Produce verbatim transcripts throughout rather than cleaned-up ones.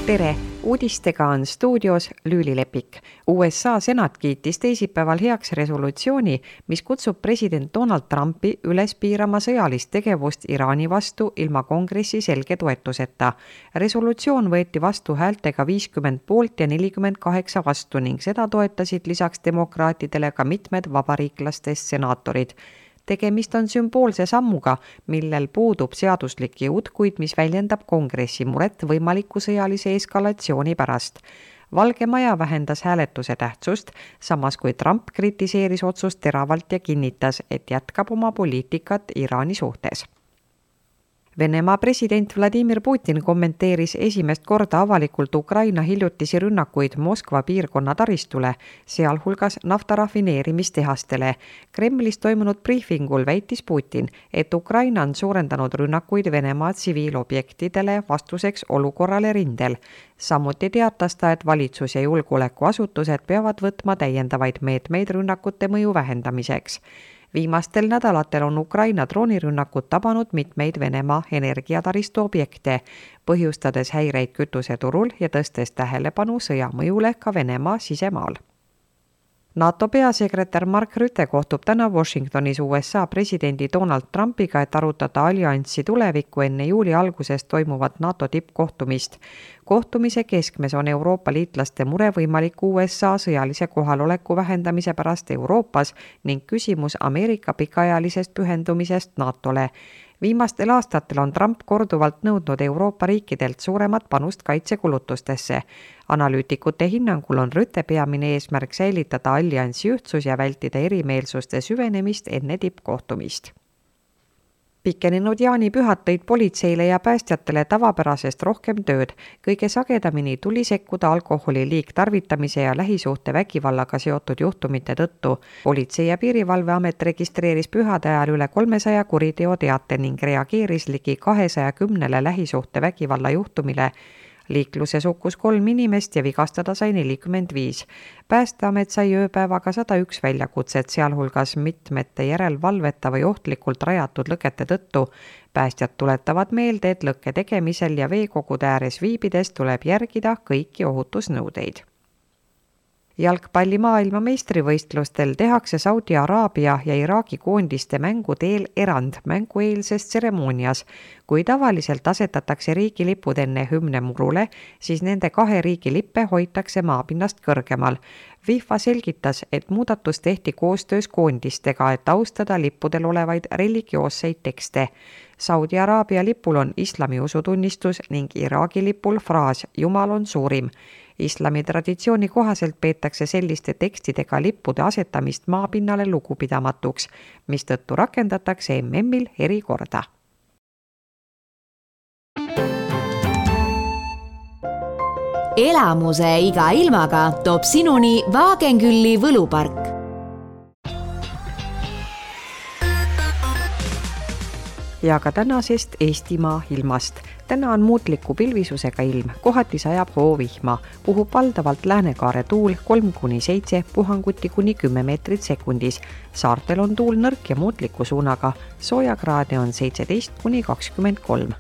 Tere! Uudistega on stuudios Lüüli Lepik. U S A senat kiitis teisipäeval heaks resolutsiooni, mis kutsub president Donald Trumpi üles piirama sõjalist tegevust Iraani vastu ilma kongressi selge toetuseta. Resolutsioon võeti vastu häältega viiskümmend poolt ja nelikümmend kaheksa vastu ning seda toetasid lisaks demokraatidele ka mitmed vabariiklastest senaatorid. Tegemist on sümboolse sammuga, millel puudub seaduslik jõud, kuid mis väljendab kongressi muret võimaliku sõjalise eskalatsiooni pärast. Valge Maja vähendas hääletuse tähtsust, samas kui Trump kritiseeris otsust teravalt ja kinnitas, et jätkab oma poliitikat Iraani suhtes. Venemaa president Vladimir Putin kommenteeris esimest korda avalikult Ukraina hiljutisi rünnakuid Moskva piirkonna taristule, sealhulgas naftarafineerimistehastele. Kremlis toimunud briefingul väitis Putin, et Ukraina on suurendanud rünnakuid Venemaa tsiviilobjektidele vastuseks olukorrale rindel. Samuti teatas ta, et valitsus ja julgeolekuasutused peavad võtma täiendavaid meetmeid rünnakute mõju vähendamiseks. Viimastel nädalatel on Ukraina droonirünnakud tabanud mitmeid Venemaa energiataristu objekte, põhjustades häireid kütuseturul ja tõstes tähelepanu sõja mõjule ka Venemaa sisemaal. NATO peasekretär Mark Rutte kohtub täna Washingtonis U S A presidendi Donald Trumpiga, et arutada allianssi tulevikku enne juuli algusest toimuvat NATO tippkohtumist. Kohtumise keskmes on Euroopa liitlaste mure võimaliku U S A sõjalise kohaloleku vähendamise pärast Euroopas ning küsimus Ameerika pikaajalisest pühendumisest NATOle. Viimastel aastatel on Trump korduvalt nõudnud Euroopa riikidelt suuremat panust kaitsekulutustesse. Analüütikute hinnangul on Rütte peamine eesmärk säilitada alliansi ühtsus ja vältida erimeelsuste süvenemist enne tippkohtumist. Pikenenud jaanipühad tõid politseile ja päästjatele tavapärasest rohkem tööd. Kõige sagedamini tuli sekkuda alkoholi liigtarvitamise ja lähisuhte vägivallaga seotud juhtumite tõttu. Politsei- ja piirivalveamet registreeris pühade ajal üle kolmesaja kuriteoteate ning reageeris ligi kahesaja kümnele lähisuhte vägivalla juhtumile. Liikluses hukkus kolm inimest ja vigastada sai nelikümmend viis. Päästeamet sai ööpäevaga sada üks väljakutset, sealhulgas mitmete järelvalveta või ohtlikult rajatud lõkete tõttu. Päästjad tuletavad meelde, et lõkke tegemisel ja veekogude ääres viibides tuleb järgida kõiki ohutusnõudeid. Jalgpalli maailma meistrivõistlustel tehakse Saudi Araabia ja Iraagi koondiste mängudeel erand mängueelses tseremoonias. Kui tavaliselt asetatakse riigilipud enne hümne murule, siis nende kahe riigilippe hoitakse maapinnast kõrgemal. FIFA selgitas, et muudatus tehti koostöös koondistega, et austada lippudel olevaid religioosseid tekste. Saudi Araabia lipul on islami usutunnistus ning Iraagi lipul fraas "Jumal on suurim". Islami traditsiooni kohaselt peetakse selliste tekstidega lippude asetamist maapinnale lugupidamatuks, mistõttu rakendatakse M M-il erikorda. Elamuse iga ilmaga toob sinuni Wagenkülli võlupark. Ja ka tänasest Eestimaa ilmast. Täna on muutliku pilvisusega ilm, kohati sajab hoovihma, puhub valdavalt läänekaare tuul kolm kuni seitse, puhanguti kuni kümme meetrit sekundis. Saartel on tuul nõrk ja muutliku suunaga, soojakraade on seitseteist kuni kakskümmend kolm.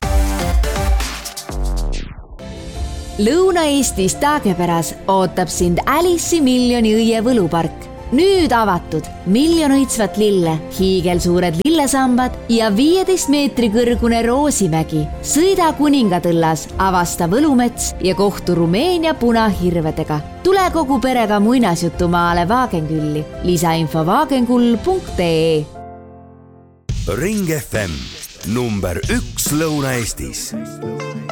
Lõuna-Eestis Taagepäras ootab sind Alice'i miljoni õie võlupark. Nüüd avatud miljon õitsvat lille, hiigelsuured lillesambad ja viieteist meetri kõrgune Roosimägi. Sõida Kuningatõllas, avasta võlumets ja kohtu Rumeenia punahirvedega. Tule kogu perega muinasjutumaale Wagenkülli. Lisainfo wagenkull punkt ee. Ring F M, number üks Lõuna-Eestis.